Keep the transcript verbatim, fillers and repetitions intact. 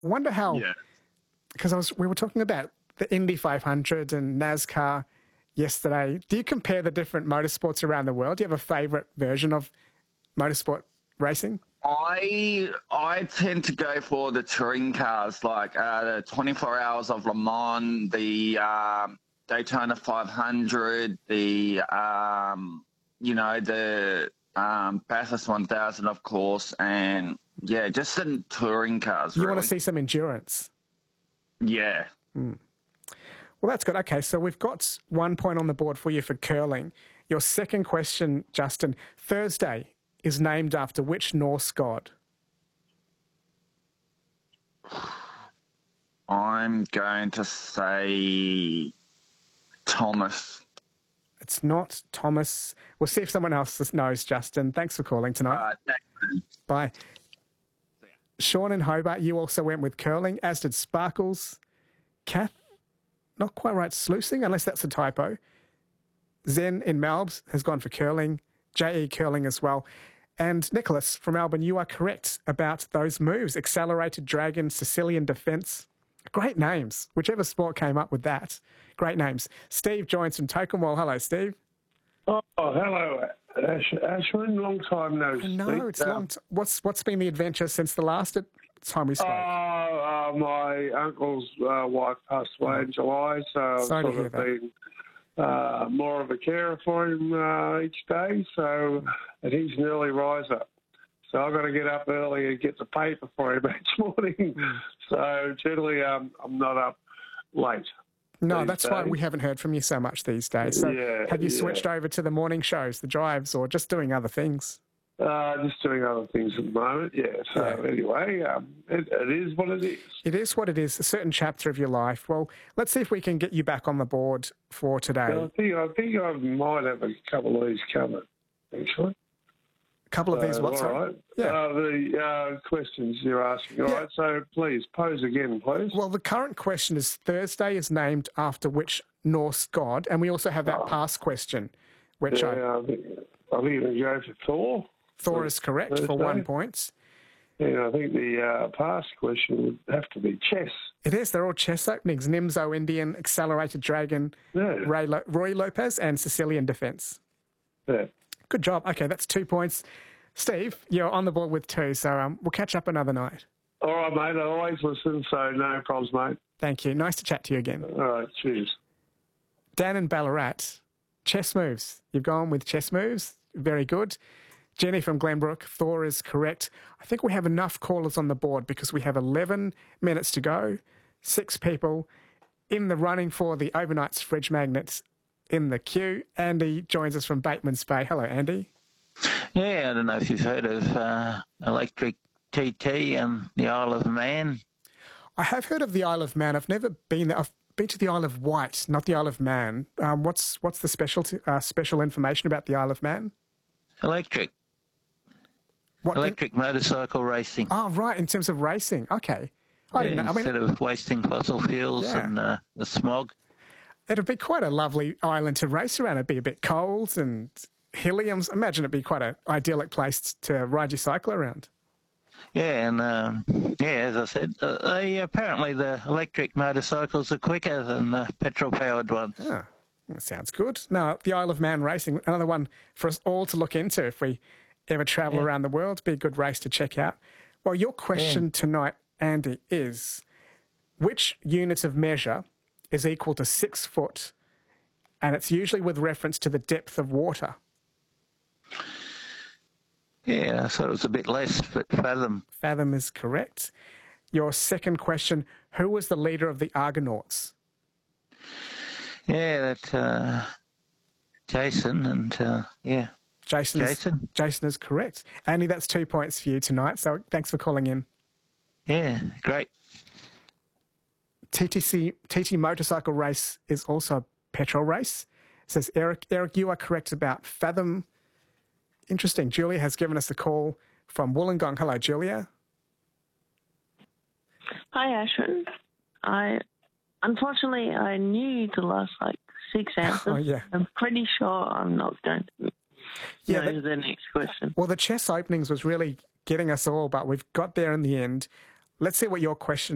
I wonder how, Yeah. because I was we were talking about the Indy five hundred and NASCAR yesterday. Do you compare the different motorsports around the world? Do you have a favourite version of motorsport racing? I I tend to go for the touring cars, like uh, the twenty-four Hours of Le Mans, the um, Daytona five hundred, the um, you know the um, Bathurst one thousand, of course, and yeah, just the touring cars. You really. want to see some endurance? Yeah. Well, that's good. Okay, so we've got one point on the board for you for curling. Your second question, Justin. Thursday is named after which Norse god? I'm going to say Thomas. It's not Thomas. We'll see if someone else knows, Justin. Thanks for calling tonight. Uh, thanks. Bye. Sean in Hobart, you also went with curling, as did Sparkles. Kath, not quite right, sluicing, unless that's a typo. Zen in Melbs has gone for curling. J E curling as well. And Nicholas from Melbourne, you are correct about those moves. Accelerated Dragon, Sicilian Defence. Great names. Whichever sport came up with that. Great names. Steve joins from Tokemwell. Hello, Steve. Oh, hello, Ash- Ashwin. Long time no speak. No, it's Um, long. T- what's What's been the adventure since the last time we spoke? Oh, uh, my uncle's uh, wife passed away in July, so I've Sorry to sort hear of that. been uh, more of a carer for him uh, each day. So, and he's an early riser. So I've got to get up early and get the paper for him each morning. So generally, um, I'm not up late. No, these that's why days. we haven't heard from you so much these days. So Yeah, have you yeah. switched over to the morning shows, the drives, or just doing other things? Uh, just doing other things at the moment, yeah. So Yeah. anyway, um, it, it is what it is. It is what it is, a certain chapter of your life. Well, let's see if we can get you back on the board for today. I think I think I might have a couple of these covered, actually. A couple of these, Uh, what, all sorry? right. Yeah. Uh, the uh, questions you're asking. All Yeah. right. So please pose again, please. Well, the current question is Thursday is named after which Norse god? And we also have that past question, which I, yeah, I think I think I'm going to go for Thor. Thor is correct for Thursday. one point. Yeah, I think the uh, past question would have to be chess. It is. They're all chess openings. Nimzo Indian, Accelerated Dragon, Yeah. Ray Lo- Roy Lopez, and Sicilian Defence. Yeah. Good job. Okay, that's two points. Steve, you're on the board with two, so um, we'll catch up another night. All right, mate. I always listen, so no problems, mate. Thank you. Nice to chat to you again. All right. Cheers. Dan and Ballarat, chess moves. You've gone with chess moves. Very good. Jenny from Glenbrook, Thor is correct. I think we have enough callers on the board because we have eleven minutes to go, six people in the running for the Overnight's Fridge Magnets in the queue. Andy joins us from Bateman's Bay. Hello, Andy. Yeah, I don't know if you've heard of uh, Electric T T and the Isle of Man. I have heard of the Isle of Man. I've never been there. I've been to the Isle of Wight, not the Isle of Man. Um, what's what's the specialty, uh, special information about the Isle of Man? Electric. What Electric motorcycle racing. Oh, right, in terms of racing. Okay. I didn't know. I mean, Instead of wasting fossil fuels Yeah. and uh, the smog. it'd be quite a lovely island to race around. It'd be a bit cold and hilly. I imagine it'd be quite an idyllic place to ride your cycle around. Yeah, and um, yeah, as I said, uh, they, apparently the electric motorcycles are quicker than the petrol-powered ones. Ah, that sounds good. Now, the Isle of Man racing, another one for us all to look into if we ever travel Yeah. around the world. Be a good race to check out. Well, your question Yeah. tonight, Andy, is which unit of measure is equal to six foot? And it's usually with reference to the depth of water. Yeah, I thought it was a bit less, but fathom. Fathom is correct. Your second question, who was the leader of the Argonauts? Yeah, that uh, Jason and uh, yeah, Jason. Jason. Jason is correct. Andy, that's two points for you tonight, so thanks for calling in. Yeah, great. T T C, T T motorcycle race is also a petrol race. Says Eric, Eric, you are correct about Fathom. Interesting. Julia has given us a call from Wollongong. Hello, Julia. Hi, Ashwin. I unfortunately I knew the last like six answers. Oh, yeah. I'm pretty sure I'm not going to Yeah, know the- the next question. Well, the chess openings was really getting us all, but we've got there in the end. Let's see what your question